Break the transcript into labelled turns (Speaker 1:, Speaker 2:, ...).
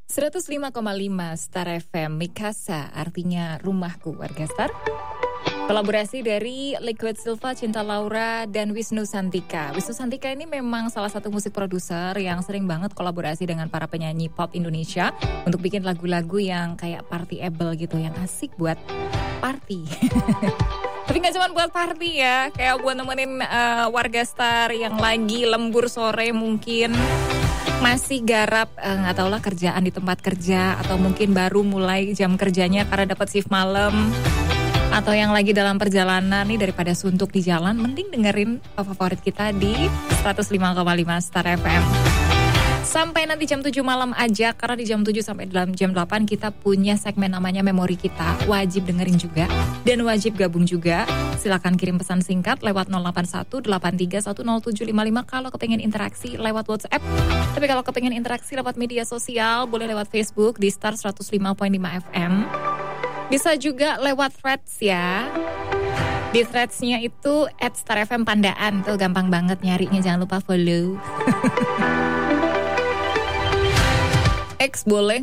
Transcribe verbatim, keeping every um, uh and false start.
Speaker 1: seratus lima koma lima Star F M, Mikasa, artinya rumahku, warga Star. Kolaborasi dari Liquid Silva, Cinta Laura, dan Wisnu Santika. Wisnu Santika ini memang salah satu musik produser yang sering banget kolaborasi dengan para penyanyi pop Indonesia untuk bikin lagu-lagu yang kayak party-able gitu, yang asik buat party. Tapi gak cuma buat party ya, kayak buat nemenin uh, warga Star yang lagi lembur sore mungkin, masih garap nggak uh, tau lah kerjaan di tempat kerja, atau mungkin baru mulai jam kerjanya karena dapat shift malam, atau yang lagi dalam perjalanan nih, daripada suntuk di jalan, mending dengerin favorit kita di seratus lima koma lima Star F M. Sampai nanti jam tujuh malam aja, karena di jam tujuh sampai dalam jam delapan kita punya segmen namanya Memori Kita. Wajib dengerin juga dan wajib gabung juga. Silakan kirim pesan singkat lewat nol delapan satu delapan tiga satu nol tujuh lima lima kalau kepengen interaksi lewat WhatsApp. Tapi kalau kepengen interaksi lewat media sosial, boleh lewat Facebook di Star seratus lima koma lima F M. Bisa juga lewat threads ya. Di threads-nya itu at Star F M Pandaan. Tuh gampang banget nyarinya, jangan lupa follow. X boleh